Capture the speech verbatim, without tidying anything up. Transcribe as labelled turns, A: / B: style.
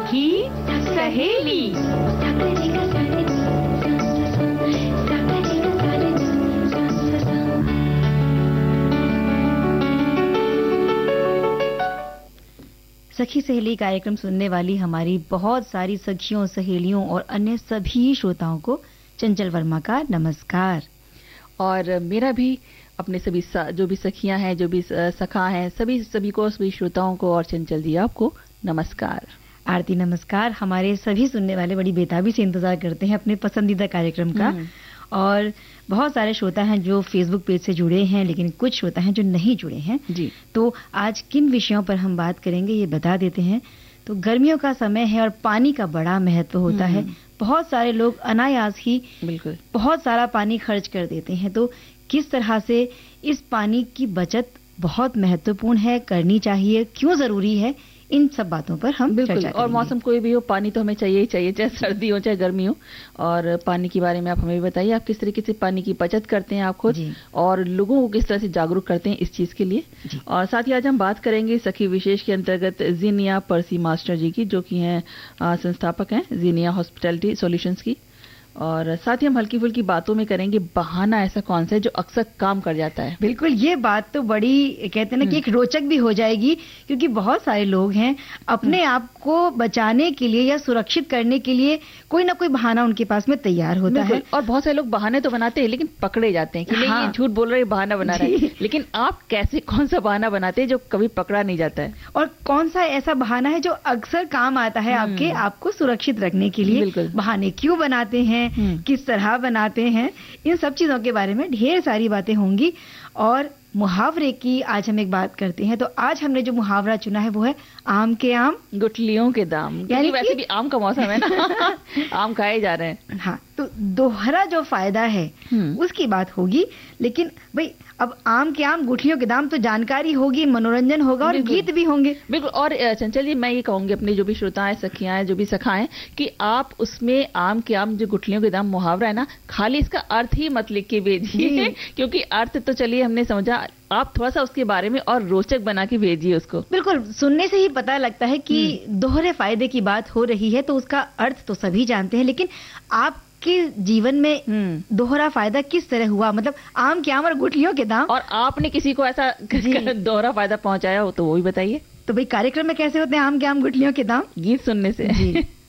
A: सखी सहेली।
B: सखी सहेली कार्यक्रम सुनने वाली हमारी बहुत सारी सखियों, सहेलियों और अन्य सभी श्रोताओं को चंचल वर्मा का नमस्कार।
C: और मेरा भी अपने सभी जो भी सखियां हैं, जो भी सखा हैं, सभी सभी को, सभी श्रोताओं को और चंचल जी आपको नमस्कार।
B: आरती नमस्कार। हमारे सभी सुनने वाले बड़ी बेताबी से इंतजार करते हैं अपने पसंदीदा कार्यक्रम का, और बहुत सारे श्रोता हैं जो फेसबुक पेज से जुड़े हैं, लेकिन कुछ श्रोता हैं जो नहीं जुड़े हैं
C: जी।
B: तो आज किन विषयों पर हम बात करेंगे ये बता देते हैं। तो गर्मियों का समय है और पानी का बड़ा महत्व होता है। बहुत सारे लोग अनायास ही
C: बिल्कुल
B: बहुत सारा पानी खर्च कर देते हैं। तो किस तरह से इस पानी की बचत बहुत महत्वपूर्ण है, करनी चाहिए, क्यों जरूरी है, इन सब बातों पर हम चर्चा करेंगे।
C: और मौसम कोई भी हो, पानी तो हमें चाहिए ही चाहिए, चाहे सर्दी हो चाहे गर्मी हो। और पानी के बारे में आप हमें भी बताइए, आप किस तरीके से पानी की बचत करते हैं आप खुद, और लोगों को किस तरह से जागरूक करते हैं इस चीज के लिए। और साथ ही आज हम बात करेंगे सखी विशेष के अंतर्गत जीनिया पर्सी मास्टर जी की, जो कि हैं संस्थापक हैं जीनिया हॉस्पिटैलिटी सॉल्यूशंस की। और साथ ही हम हल्की फुल्की बातों में करेंगे बहाना ऐसा कौन सा है जो अक्सर काम कर जाता है।
B: बिल्कुल, ये बात तो बड़ी कहते हैं ना कि एक रोचक भी हो जाएगी, क्योंकि बहुत सारे लोग हैं अपने आप को बचाने के लिए या सुरक्षित करने के लिए कोई ना कोई बहाना उनके पास में तैयार होता है।
C: और बहुत सारे लोग बहाने तो बनाते हैं लेकिन पकड़े जाते हैं कि नहीं, हाँ। ये झूठ बोल रहे, बहाना बना रहे हैं। लेकिन आप कैसे, कौन सा बहाना बनाते हैं जो कभी पकड़ा नहीं जाता है,
B: और कौन सा ऐसा बहाना है जो अक्सर काम आता है आपके आपको सुरक्षित रखने के लिए। बहाने क्यों बनाते हैं, किस तरह बनाते हैं, इन सब चीजों के बारे में ढेर सारी बातें होंगी। और मुहावरे की आज हम एक बात करते हैं। तो आज हमने जो मुहावरा चुना है वो है आम के आम
C: गुठलियों के दाम। यानी वैसे भी आम का मौसम है ना आम खाए जा रहे हैं।
B: हाँ, तो दोहरा जो फायदा है उसकी बात होगी। लेकिन भाई अब आम के आम गुठलियों के दाम, तो जानकारी होगी, मनोरंजन होगा और गीत भी होंगे।
C: बिल्कुल। और चंचल जी, मैं ये कहूंगी अपने जो भी श्रोता है, सखियां हैं, जो भी सखा हैं, कि आप उसमें आम के आम जो गुठलियों के दाम मुहावरा है ना, खाली इसका अर्थ ही मत लिख के भेजिए क्योंकि अर्थ तो चलिए हमने समझा, आप थोड़ा सा उसके बारे में और रोचक बना के भेजिए उसको।
B: बिल्कुल, सुनने से ही पता लगता है कि दोहरे फायदे की बात हो रही है, तो उसका अर्थ तो सभी जानते हैं, लेकिन आप के जीवन में दोहरा फायदा किस तरह हुआ, मतलब आम के आम और गुठलियों के दाम,
C: और आपने किसी को ऐसा दोहरा फायदा पहुंचाया हो तो वो भी बताइए।
B: तो भाई कार्यक्रम में कैसे होते हैं आम के आम गुठलियों के दाम?
C: गीत सुनने से।